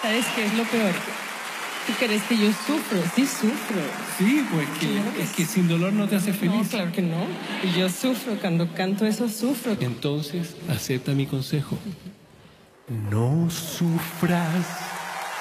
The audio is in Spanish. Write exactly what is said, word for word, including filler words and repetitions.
¿Sabes qué es lo peor? ¿Tú crees que yo sufro? Sí sufro. Sí, pues que, Claro que es que sin dolor no te hace feliz. No, claro que no. Y yo sufro, cuando canto eso sufro. Entonces, acepta mi consejo. No sufras.